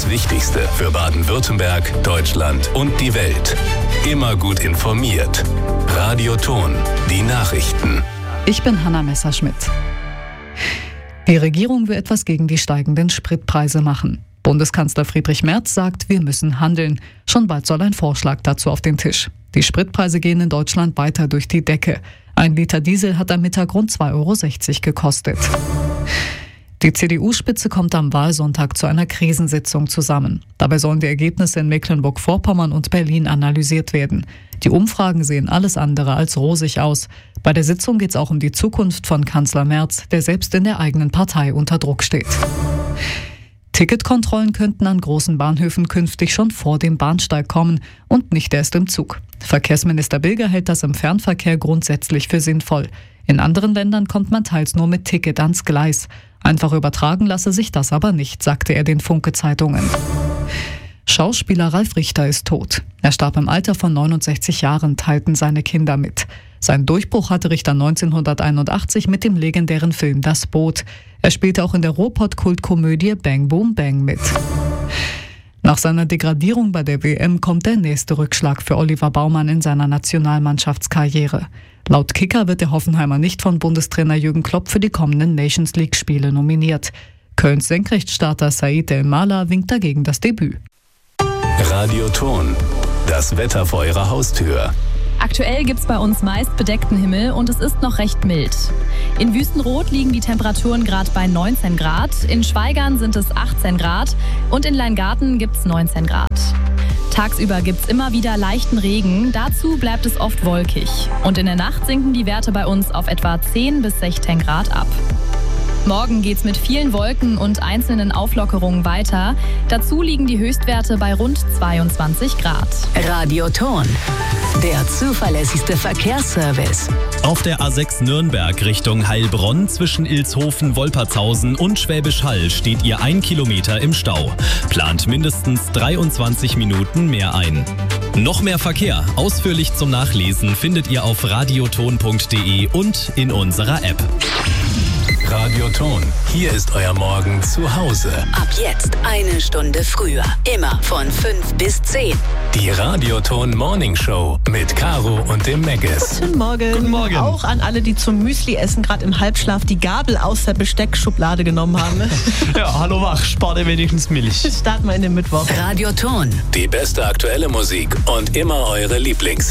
das Wichtigste für Baden-Württemberg, Deutschland und die Welt. Immer gut informiert. Radio Thon, die Nachrichten. Ich bin Hanna Messerschmidt. Die Regierung will etwas gegen die steigenden Spritpreise machen. Bundeskanzler Friedrich Merz sagt, wir müssen handeln. Schon bald soll ein Vorschlag dazu auf den Tisch. Die Spritpreise gehen in Deutschland weiter durch die Decke. 1 Liter Diesel hat am Mittag rund 2,60 € gekostet. Die CDU-Spitze kommt am Wahlsonntag zu einer Krisensitzung zusammen. Dabei sollen die Ergebnisse in Mecklenburg-Vorpommern und Berlin analysiert werden. Die Umfragen sehen alles andere als rosig aus. Bei der Sitzung geht es auch um die Zukunft von Kanzler Merz, der selbst in der eigenen Partei unter Druck steht. Ticketkontrollen könnten an großen Bahnhöfen künftig schon vor dem Bahnsteig kommen und nicht erst im Zug. Verkehrsminister Bilger hält das im Fernverkehr grundsätzlich für sinnvoll. In anderen Ländern kommt man teils nur mit Ticket ans Gleis. Einfach übertragen lasse sich das aber nicht, sagte er den Funke-Zeitungen. Schauspieler Ralf Richter ist tot. Er starb im Alter von 69 Jahren, teilten seine Kinder mit. Seinen Durchbruch hatte Richter 1981 mit dem legendären Film Das Boot. Er spielte auch in der Ruhrpott-Kultkomödie Bang Boom Bang mit. Nach seiner Degradierung bei der WM kommt der nächste Rückschlag für Oliver Baumann in seiner Nationalmannschaftskarriere. Laut Kicker wird der Hoffenheimer nicht von Bundestrainer Jürgen Klopp für die kommenden Nations-League-Spiele nominiert. Kölns Senkrechtstarter Said El-Mala winkt dagegen das Debüt. Radio Thon, das Wetter vor Ihrer Haustür. Aktuell gibt's bei uns meist bedeckten Himmel und es ist noch recht mild. In Wüstenrot liegen die Temperaturen gerade bei 19 Grad, in Schwaigern sind es 18 Grad und in Leingarten gibt's 19 Grad. Tagsüber gibt's immer wieder leichten Regen, dazu bleibt es oft wolkig. Und in der Nacht sinken die Werte bei uns auf etwa 10 bis 16 Grad ab. Morgen geht's mit vielen Wolken und einzelnen Auflockerungen weiter. Dazu liegen die Höchstwerte bei rund 22 Grad. Radio Thon, der zuverlässigste Verkehrsservice. Auf der A6 Nürnberg Richtung Heilbronn zwischen Ilshofen, Wolpertshausen und Schwäbisch Hall steht ihr 1 Kilometer im Stau. Plant mindestens 23 Minuten mehr ein. Noch mehr Verkehr, ausführlich zum Nachlesen, findet ihr auf radiothon.de und in unserer App. Radio Thon, hier ist euer Morgen zu Hause. Ab jetzt 1 Stunde früher. Immer von 5 bis 10. Die Radio Thon Morning Show mit Caro und dem Meggis. Guten Morgen. Guten Morgen. Auch an alle, die zum Müsli-Essen gerade im Halbschlaf die Gabel aus der Besteckschublade genommen haben. Ja, hallo wach, spart ihr wenigstens Milch. Starten wir in den Mittwoch. Radio Thon. Die beste aktuelle Musik und immer eure Lieblings.